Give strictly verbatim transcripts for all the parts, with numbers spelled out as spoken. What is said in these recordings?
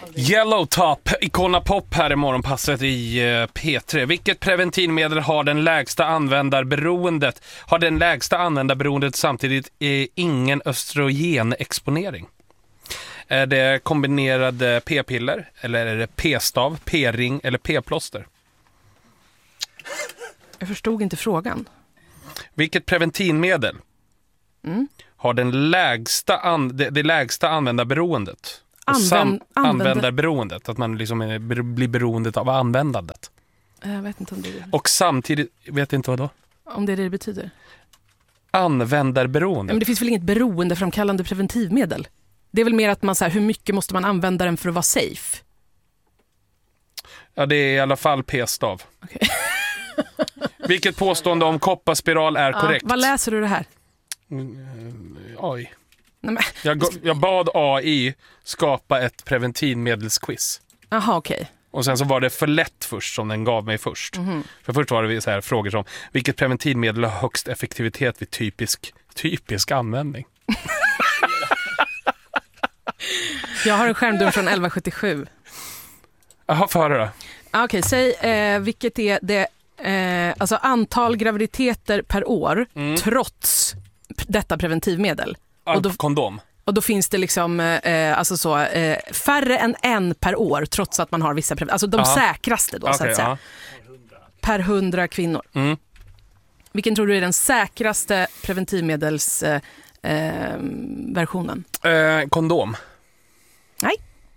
Yellow Top, Icona Pop här i morgonpasset i P tre. Vilket preventivmedel har den lägsta användarberoendet? Har den lägsta användarberoendet samtidigt ingen östrogenexponering? Är det kombinerade p-piller eller är det p-stav, p-ring eller p-plåster? Jag förstod inte frågan. Vilket preventivmedel mm. har den lägsta an- det, det lägsta användarberoendet? Använd- sam- användarberoendet, att man liksom är, blir beroendet av användandet. Jag vet inte om det är det. Och samtidigt, vet inte vad då? Om det är det det betyder. Användarberoende. Men det finns väl inget beroendeframkallande preventivmedel? Det är väl mer att man så här, hur mycket måste man använda den för att vara safe? Ja, det är i alla fall p-stav. Okay. Vilket påstående om kopparspiral är ja, korrekt? Vad läser du det här? Mm, A I. Nej, men... jag, jag bad A I skapa ett preventivmedelsquiz. Jaha, okej. Okay. Och sen så var det för lätt först som den gav mig först. Mm-hmm. För först var det så här frågor som: vilket preventivmedel har högst effektivitet vid typisk, typisk användning? Jag har en skärmdump från elva sjuttiosju. Jaha, för höra då. Okej, okay, säg eh, vilket är det eh, alltså antal graviditeter per år mm. trots detta preventivmedel. Och då, kondom. Och då finns det liksom eh, alltså så, eh, färre än en per år trots att man har vissa preventiv. Alltså de aha. säkraste då okay, så att säga. Ja. Per hundra kvinnor. Mm. Vilken tror du är den säkraste preventivmedelsversionen? Eh, versionen? eh, kondom. Nej.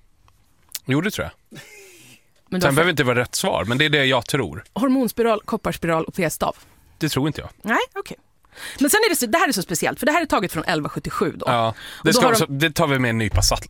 Jo, det tror jag. Men Sen för... behöver inte vara rätt svar, men det är det jag tror. Hormonspiral, kopparspiral och p-stav. Det tror inte jag. Nej, okej. Okay. Men sen är det, så, det här är så speciellt, för det här är taget från elva sjuttiosju då. Ja, det, ska då också, de... det tar vi med en nypa salt.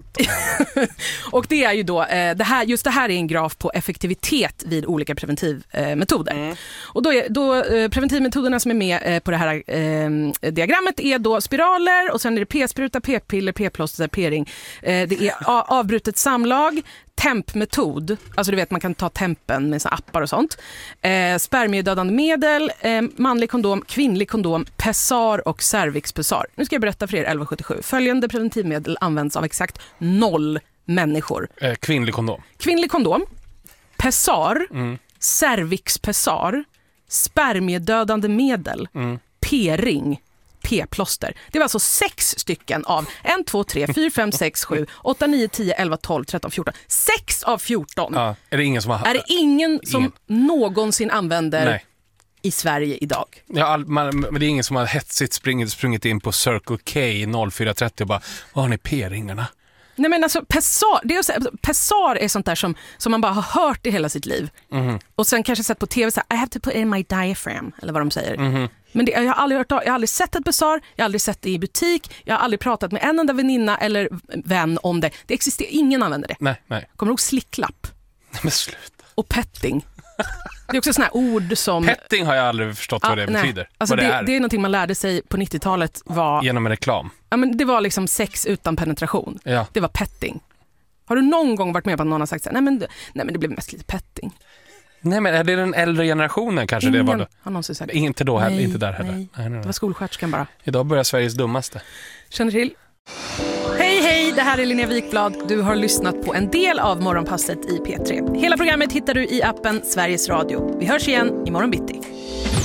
Och det är ju då, eh, det här, just det här är en graf på effektivitet vid olika preventivmetoder. Mm. Och då är då, eh, preventivmetoderna som är med eh, på det här eh, diagrammet är då spiraler, och sen är det p-spruta, p-piller, p-plåster, p-ring. Eh, det är a- avbrutet samlag, tempmetod, alltså du vet man kan ta tempen med såna appar och sånt. Eh, spermiedödande medel, eh, manlig kondom, kvinnlig kondom, pessar och cervixpessar. Nu ska jag berätta för er elva sjuttiosju. Följande preventivmedel används av exakt noll människor. Eh, kvinnlig kondom. Kvinnlig kondom, pessar, mm. cervixpessar, spermiedödande medel, mm. p-ring, p-plåster. Det var alltså sex stycken av ett, två, tre, fyra, fem, sex, sju, åtta, nio, tio, elva, tolv, tretton, fjorton. sex av fjorton. Ja, är det ingen som har... Är det ingen som ingen. någonsin använder Nej. i Sverige idag? Ja, all, man, men det är ingen som har hetsigt sprungit, sprungit in på Circle K noll fyra trettio och bara, vad har ni p-ringarna? Nej, men alltså pessar, det är, så, pessar är sånt där som, som man bara har hört i hela sitt liv. Mm. Och sen kanske sett på tv så här, I have to put in my diaphragm, eller vad de säger. Mm. Men det, jag har aldrig hört, jag har aldrig sett ett pessar, jag har aldrig sett det i butik, jag har aldrig pratat med en enda väninna eller vän om det. Det existerar, ingen använder det. Nej, nej. Kommer du ihåg slicklapp? Men sluta. Och petting. Det är också såna här ord som... Petting har jag aldrig förstått ah, vad det nej. betyder. Alltså vad det, det, är. det är någonting man lärde sig på nittiotalet. Var, genom en reklam. Ja, men det var liksom sex utan penetration. Ja. Det var petting. Har du någon gång varit med på att någon har sagt så här, nej men, nej men det blev mest lite petting? Nej, men är det den äldre generationen kanske? Ingen det var då? har någonsin sagt. Inte då heller, nej, inte där heller. Nej. Nej, nej, nej. Det var skolsköterskan bara. Idag börjar Sveriges dummaste. Känner till? Hej, hej! Det här är Linnea Wikblad. Du har lyssnat på en del av Morgonpasset i P tre. Hela programmet hittar du i appen Sveriges Radio. Vi hörs igen imorgon bitti.